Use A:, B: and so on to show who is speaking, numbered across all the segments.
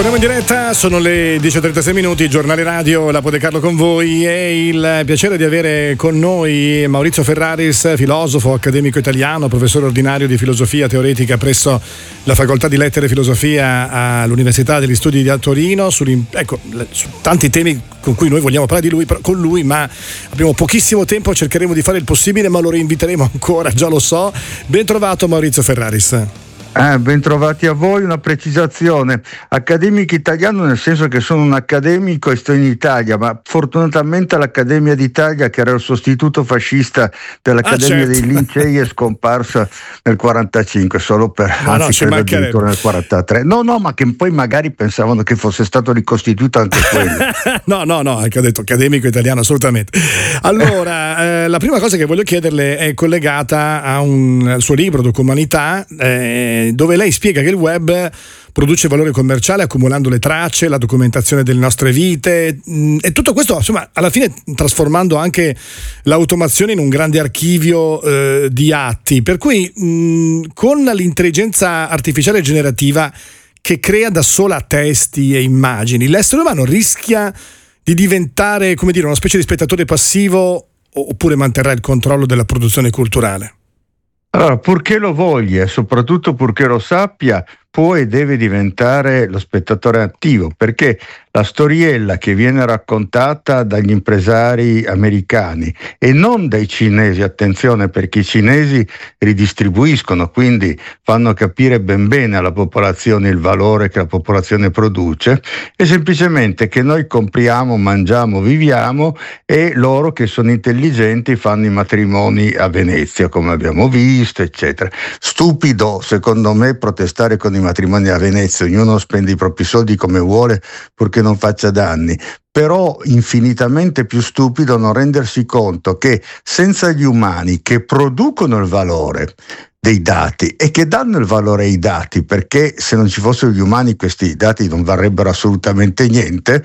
A: Torniamo in diretta, sono le 10:36 minuti, giornale radio, la De Carlo con voi. E il piacere di avere con noi Maurizio Ferraris, filosofo, accademico italiano, professore ordinario di filosofia teoretica presso la Facoltà di Lettere e Filosofia all'Università degli Studi di Torino, su tanti temi con cui noi vogliamo parlare con lui, ma abbiamo pochissimo tempo, cercheremo di fare il possibile, ma lo reinviteremo ancora, già lo so. Ben trovato Maurizio Ferraris.
B: Ben trovati a voi. Una precisazione: accademico italiano nel senso che sono un accademico e sto in Italia, ma fortunatamente l'Accademia d'Italia, che era il sostituto fascista dell'Accademia dei Lincei, è scomparsa nel 45, solo per addirittura nel 43. No, ma che poi magari pensavano che fosse stato ricostituito anche quello.
A: no, anche ho detto accademico italiano, assolutamente. Allora, la prima cosa che voglio chiederle è collegata al suo libro Documanità, dove lei spiega che il web produce valore commerciale accumulando le tracce, la documentazione delle nostre vite, e tutto questo, insomma, alla fine trasformando anche l'automazione in un grande archivio di atti, per cui con l'intelligenza artificiale generativa che crea da sola testi e immagini, l'essere umano rischia di diventare, come dire, una specie di spettatore passivo, oppure manterrà il controllo della produzione culturale?
B: Allora, purché lo voglia e soprattutto purché lo sappia, può e deve diventare lo spettatore attivo, perché la storiella che viene raccontata dagli impresari americani e non dai cinesi, attenzione, perché i cinesi ridistribuiscono, quindi fanno capire ben bene alla popolazione il valore che la popolazione produce, è semplicemente che noi compriamo, mangiamo, viviamo, e loro che sono intelligenti fanno i matrimoni a Venezia, come abbiamo visto, eccetera. Stupido, secondo me, protestare con i matrimoni a Venezia, ognuno spende i propri soldi come vuole purché non faccia danni, però infinitamente più stupido non rendersi conto che senza gli umani che producono il valore dei dati e che danno il valore ai dati, perché se non ci fossero gli umani questi dati non varrebbero assolutamente niente,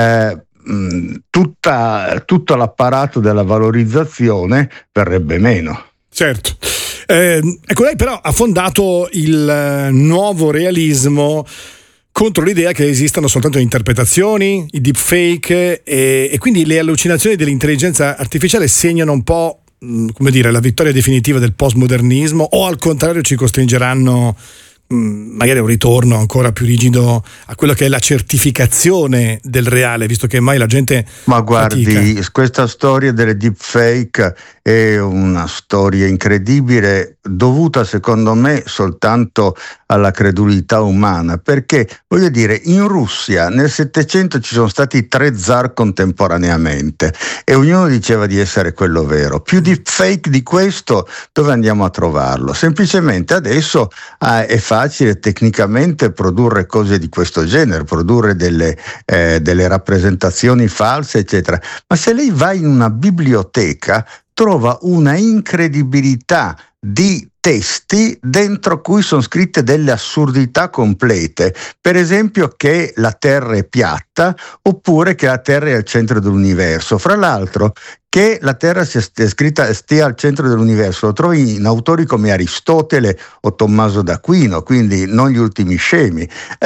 B: tutto l'apparato della valorizzazione verrebbe meno.
A: Certo. Ecco, lei però ha fondato il nuovo realismo contro l'idea che esistano soltanto interpretazioni, i deepfake, e quindi le allucinazioni dell'intelligenza artificiale segnano un po', come dire, la vittoria definitiva del postmodernismo, o al contrario ci costringeranno magari a un ritorno ancora più rigido a quello che è la certificazione del reale, visto che mai la gente
B: guardi, questa storia delle deepfake è una storia incredibile, dovuta secondo me soltanto alla credulità umana, perché voglio dire, in Russia nel Settecento ci sono stati 3 zar contemporaneamente e ognuno diceva di essere quello vero. Più deepfake di questo dove andiamo a trovarlo? Semplicemente adesso è facile tecnicamente produrre cose di questo genere, produrre delle rappresentazioni false, eccetera, ma se lei va in una biblioteca trova una incredibilità di testi dentro cui sono scritte delle assurdità complete, per esempio che la Terra è piatta oppure che la Terra è al centro dell'universo. Fra l'altro, che la Terra stia al centro dell'universo lo trovi in autori come Aristotele o Tommaso d'Aquino, quindi non gli ultimi scemi.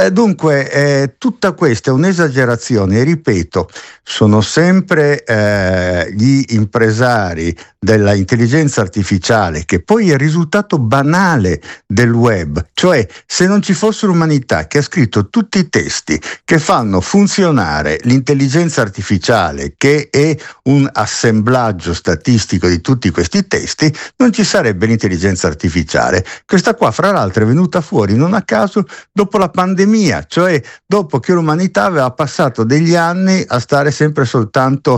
B: Dunque tutta questa è un'esagerazione, e ripeto, sono sempre gli impresari della intelligenza artificiale, che poi è il risultato banale del web, cioè se non ci fosse l'umanità che ha scritto tutti i testi che fanno funzionare l'intelligenza artificiale, che è un assemblaggio statistico di tutti questi testi, non ci sarebbe l'intelligenza artificiale. Questa qua, fra l'altro, è venuta fuori non a caso dopo la pandemia, cioè dopo che l'umanità aveva passato degli anni a stare sempre soltanto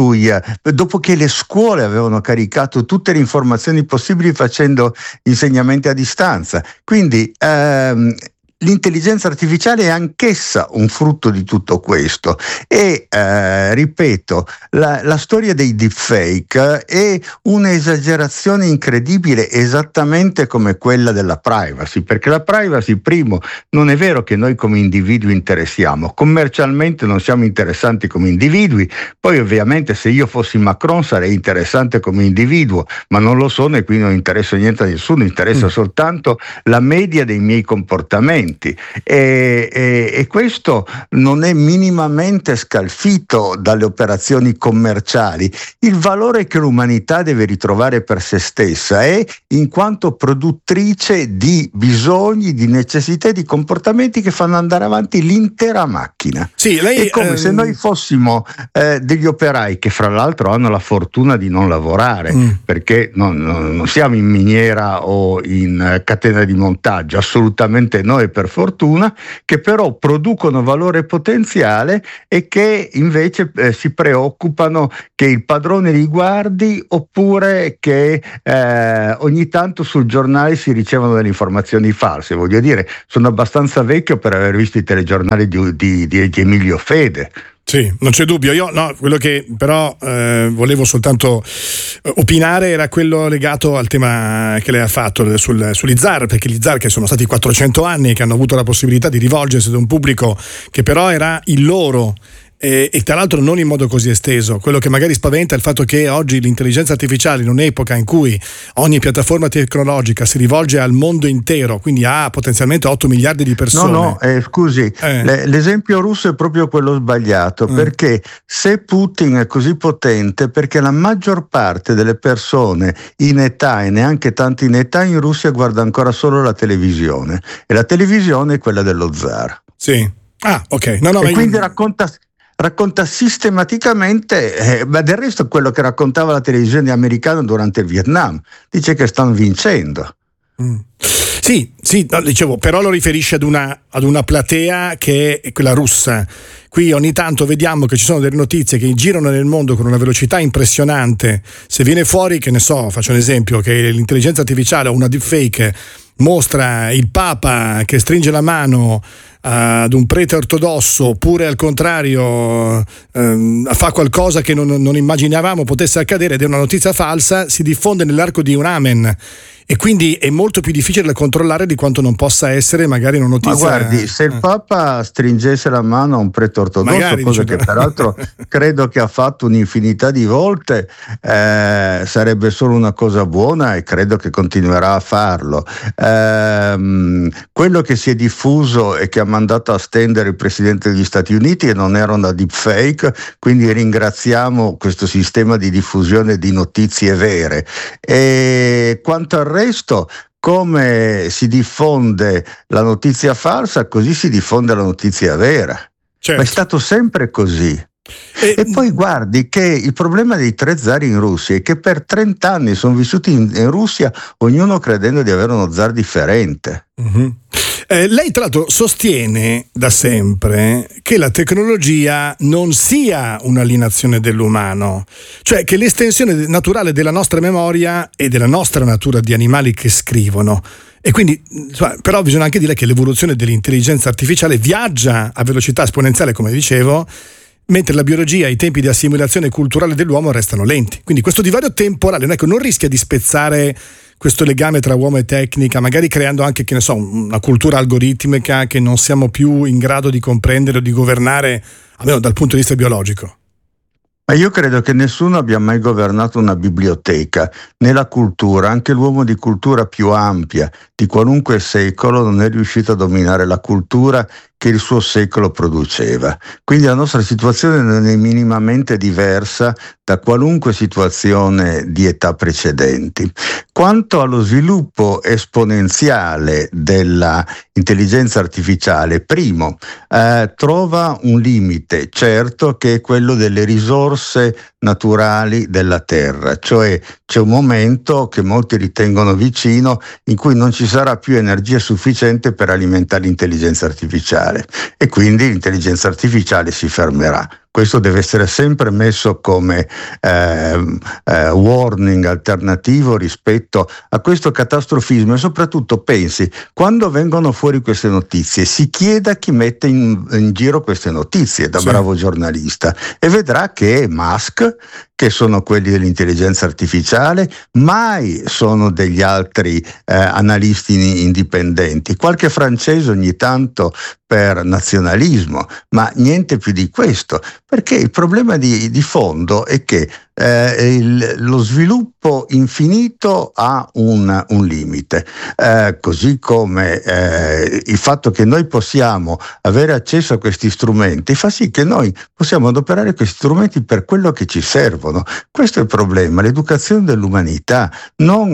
B: dopo che le scuole avevano caricato tutte le informazioni possibili facendo insegnamenti a distanza. Quindi l'intelligenza artificiale è anch'essa un frutto di tutto questo e ripeto, la storia dei deepfake è un'esagerazione incredibile, esattamente come quella della privacy, perché la privacy, primo, non è vero che noi come individui interessiamo, commercialmente non siamo interessanti come individui, poi ovviamente se io fossi Macron sarei interessante come individuo, ma non lo sono e quindi non interessa niente a nessuno, interessa soltanto la media dei miei comportamenti. comportamenti, e questo non è minimamente scalfito dalle operazioni commerciali. Il valore che l'umanità deve ritrovare per se stessa è in quanto produttrice di bisogni, di necessità e di comportamenti che fanno andare avanti l'intera macchina.
A: Sì, lei,
B: è come se noi fossimo degli operai che fra l'altro hanno la fortuna di non lavorare, perché non siamo in miniera o in catena di montaggio, assolutamente no, e per fortuna, che però producono valore potenziale e che invece si preoccupano che il padrone li guardi, oppure che ogni tanto sul giornale si ricevono delle informazioni false. Voglio dire, sono abbastanza vecchio per aver visto i telegiornali di Emilio Fede.
A: Sì, non c'è dubbio. Io no, quello che però volevo soltanto opinare era quello legato al tema che lei ha fatto sugli zar, perché gli zar, che sono stati 400 anni, che hanno avuto la possibilità di rivolgersi ad un pubblico che però era il loro, e tra l'altro non in modo così esteso. Quello che magari spaventa è il fatto che oggi l'intelligenza artificiale, in un'epoca in cui ogni piattaforma tecnologica si rivolge al mondo intero, quindi a potenzialmente 8 miliardi di persone.
B: Scusi, l'esempio russo è proprio quello sbagliato, perché se Putin è così potente, perché la maggior parte delle persone in età e neanche tanto in età in Russia guarda ancora solo la televisione, e la televisione è quella dello zar.
A: Sì. Ah, ok.
B: E quindi racconta sistematicamente, ma del resto quello che raccontava la televisione americana durante il Vietnam, dice che stanno vincendo.
A: Sì, no, dicevo, però lo riferisce ad una platea che è quella russa. Qui ogni tanto vediamo che ci sono delle notizie che girano nel mondo con una velocità impressionante. Se viene fuori, che ne so, faccio un esempio, che l'intelligenza artificiale o una deepfake mostra il Papa che stringe la mano ad un prete ortodosso, oppure al contrario fa qualcosa che non immaginavamo potesse accadere ed è una notizia falsa, si diffonde nell'arco di un amen, e quindi è molto più difficile da controllare di quanto non possa essere magari una notizia.
B: Ma guardi, se il Papa stringesse la mano a un prete ortodosso, magari, cosa che peraltro credo che ha fatto un'infinità di volte, sarebbe solo una cosa buona, e credo che continuerà a farlo. Quello che si è diffuso e che ha mandato a stendere il Presidente degli Stati Uniti e non era una deepfake, quindi ringraziamo questo sistema di diffusione di notizie vere. E quanto al resto, come si diffonde la notizia falsa, così si diffonde la notizia vera.
A: Certo.
B: Ma è stato sempre così. E poi guardi che il problema dei 3 zar in Russia è che per 30 anni sono vissuti in Russia, ognuno credendo di avere uno zar differente.
A: Lei tra l'altro sostiene da sempre che la tecnologia non sia un'alienazione dell'umano, cioè che l'estensione naturale della nostra memoria e della nostra natura di animali che scrivono. E quindi, però bisogna anche dire che l'evoluzione dell'intelligenza artificiale viaggia a velocità esponenziale, come dicevo, mentre la biologia e i tempi di assimilazione culturale dell'uomo restano lenti. Quindi questo divario temporale non rischia di spezzare questo legame tra uomo e tecnica, magari creando anche, che ne so, una cultura algoritmica che non siamo più in grado di comprendere o di governare, almeno dal punto di vista biologico.
B: Ma io credo che nessuno abbia mai governato una biblioteca, né la cultura. Anche l'uomo di cultura più ampia di qualunque secolo non è riuscito a dominare la cultura che il suo secolo produceva. Quindi la nostra situazione non è minimamente diversa da qualunque situazione di età precedenti. Quanto allo sviluppo esponenziale della intelligenza artificiale, primo, trova un limite certo, che è quello delle risorse naturali della Terra, cioè c'è un momento che molti ritengono vicino in cui non ci sarà più energia sufficiente per alimentare l'intelligenza artificiale, e quindi l'intelligenza artificiale si fermerà. Questo deve essere sempre messo come warning alternativo rispetto a questo catastrofismo. E soprattutto pensi, quando vengono fuori queste notizie, si chieda chi mette in giro queste notizie da bravo giornalista, e vedrà che Musk, che sono quelli dell'intelligenza artificiale, mai sono degli altri analisti indipendenti, qualche francese ogni tanto per nazionalismo, ma niente più di questo, perché il problema di fondo è che lo sviluppo infinito ha un limite, così come il fatto che noi possiamo avere accesso a questi strumenti fa sì che noi possiamo adoperare questi strumenti per quello che ci servono. Questo è il problema, l'educazione dell'umanità, non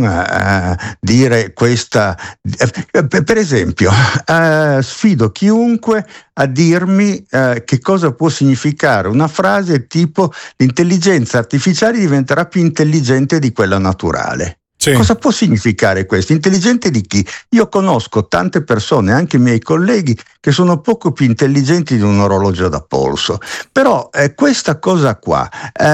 B: dire questa. Per esempio, sfido chiunque a dirmi che cosa può significare una frase tipo: l'intelligenza artificiale diventerà più intelligente di quella naturale. Sì. Cosa può significare questo? Intelligente di chi? Io conosco tante persone, anche i miei colleghi, che sono poco più intelligenti di un orologio da polso. Però questa cosa qua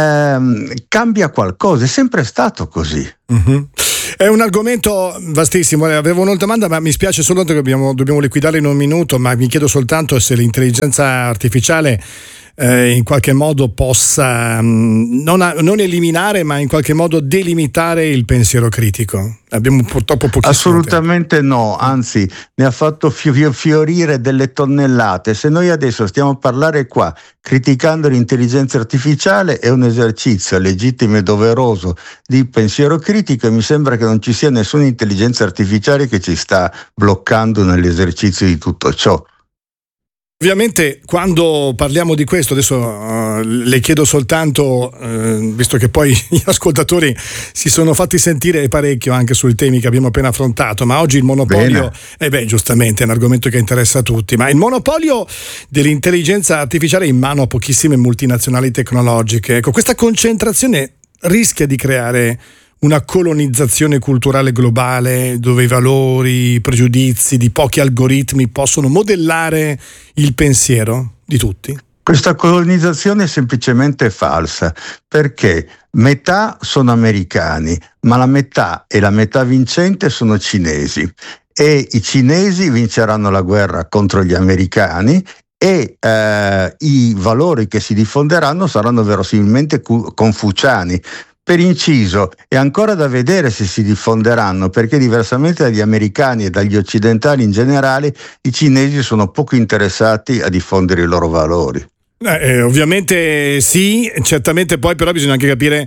B: cambia qualcosa, è sempre stato così.
A: Mm-hmm. È un argomento vastissimo. Avevo un'altra domanda, ma mi spiace soltanto che dobbiamo liquidarla in un minuto, ma mi chiedo soltanto se l'intelligenza artificiale in qualche modo possa non eliminare, ma in qualche modo delimitare il pensiero critico. Abbiamo purtroppo pochissimo
B: assolutamente tempo. No, anzi ne ha fatto fiorire delle tonnellate. Se noi adesso stiamo a parlare qua criticando l'intelligenza artificiale, è un esercizio legittimo e doveroso di pensiero critico, e mi sembra che non ci sia nessuna intelligenza artificiale che ci sta bloccando nell'esercizio di tutto ciò.
A: Ovviamente quando parliamo di questo, adesso le chiedo soltanto, visto che poi gli ascoltatori si sono fatti sentire parecchio anche sui temi che abbiamo appena affrontato, ma oggi il monopolio, giustamente è un argomento che interessa a tutti, ma il monopolio dell'intelligenza artificiale è in mano a pochissime multinazionali tecnologiche. Ecco, questa concentrazione rischia di creare una colonizzazione culturale globale dove i valori, i pregiudizi di pochi algoritmi possono modellare il pensiero di tutti?
B: Questa colonizzazione è semplicemente falsa, perché metà sono americani, ma la metà e la metà vincente sono cinesi, e i cinesi vinceranno la guerra contro gli americani, e i valori che si diffonderanno saranno verosimilmente confuciani. Per inciso, è ancora da vedere se si diffonderanno, perché diversamente dagli americani e dagli occidentali in generale, i cinesi sono poco interessati a diffondere i loro valori.
A: Ovviamente sì, certamente, poi però bisogna anche capire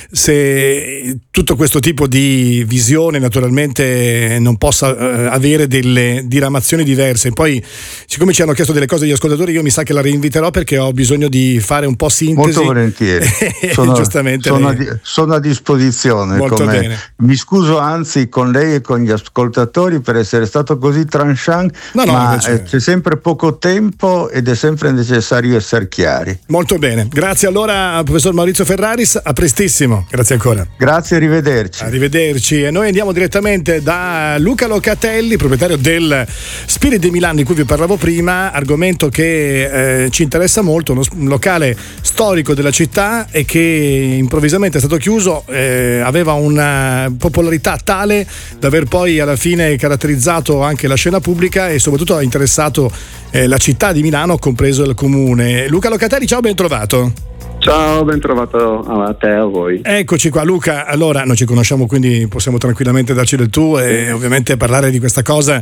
A: se tutto questo tipo di visione naturalmente non possa avere delle diramazioni diverse. Poi, siccome ci hanno chiesto delle cose gli ascoltatori, io mi sa che la reinviterò perché ho bisogno di fare un po' sintesi.
B: Molto volentieri.
A: Giustamente
B: sono a disposizione.
A: Molto bene.
B: Mi scuso anzi con lei e con gli ascoltatori per essere stato così tranchant, ma c'è sempre poco tempo ed è sempre necessario essere chiari.
A: Molto bene, grazie allora professor Maurizio Ferraris, a prestissimo, grazie ancora.
B: Grazie, arrivederci.
A: E noi andiamo direttamente da Luca Locatelli, proprietario del Spirit di Milano di cui vi parlavo prima, argomento che ci interessa molto, un locale storico della città e che improvvisamente è stato chiuso, aveva una popolarità tale da aver poi alla fine caratterizzato anche la scena pubblica e soprattutto ha interessato la città di Milano, compreso il comune. Luca Locatelli, ciao, ben trovato.
C: Ciao, ben trovato a te e a voi.
A: Eccoci qua, Luca. Allora, noi ci conosciamo, quindi possiamo tranquillamente darci del tu e ovviamente parlare di questa cosa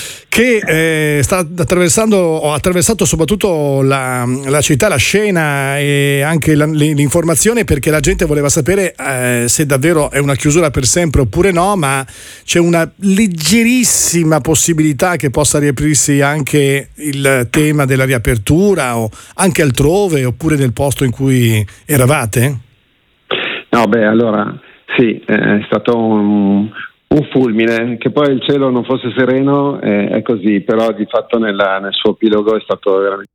A: che sta attraversando, o ha attraversato soprattutto la città, la scena e anche l'informazione, perché la gente voleva sapere se davvero è una chiusura per sempre oppure no, ma c'è una leggerissima possibilità che possa riaprirsi anche il tema della riapertura, o anche altrove, oppure nel posto in cui eravate?
C: No, allora sì, è stato un fulmine, che poi il cielo non fosse sereno, è così, però di fatto nel suo epilogo è stato veramente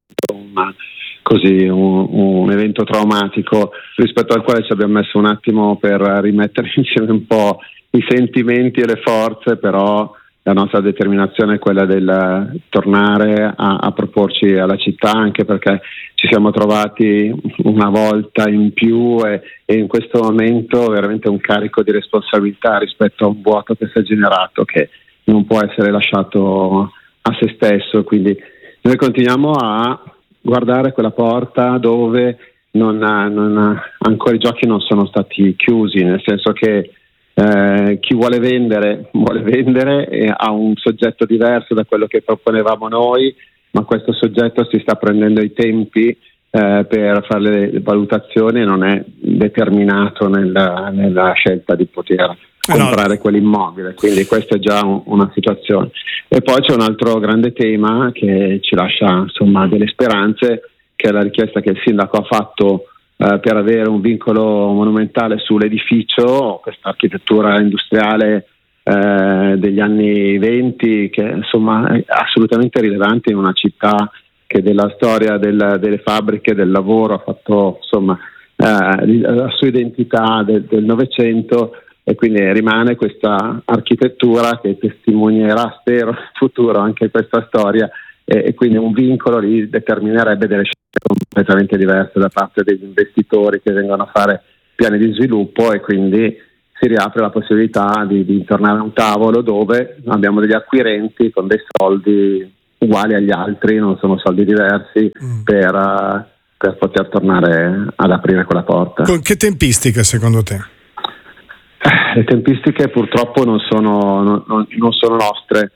C: un evento traumatico rispetto al quale ci abbiamo messo un attimo per rimettere insieme un po' i sentimenti e le forze, però la nostra determinazione è quella del tornare a proporci alla città, anche perché ci siamo trovati una volta in più e in questo momento veramente un carico di responsabilità rispetto a un vuoto che si è generato, che non può essere lasciato a se stesso. Quindi noi continuiamo a guardare quella porta dove ancora i giochi non sono stati chiusi, nel senso che chi vuole vendere e ha un soggetto diverso da quello che proponevamo noi, ma questo soggetto si sta prendendo i tempi per fare le valutazioni, non è determinato nella scelta di poter comprare quell'immobile, quindi questa è già una situazione. E poi c'è un altro grande tema che ci lascia insomma delle speranze, che è la richiesta che il sindaco ha fatto per avere un vincolo monumentale sull'edificio, questa architettura industriale degli anni 20, che insomma è assolutamente rilevante in una città che della storia delle fabbriche, del lavoro ha fatto insomma la sua identità del Novecento, e quindi rimane questa architettura che testimonierà, spero, in futuro anche questa storia, e quindi un vincolo lì determinerebbe delle scelte completamente diverse da parte degli investitori che vengono a fare piani di sviluppo, e quindi si riapre la possibilità di tornare a un tavolo dove abbiamo degli acquirenti con dei soldi uguali agli altri, non sono soldi diversi, per poter tornare ad aprire quella porta.
A: Con che tempistica secondo te?
C: Le tempistiche purtroppo non sono nostre,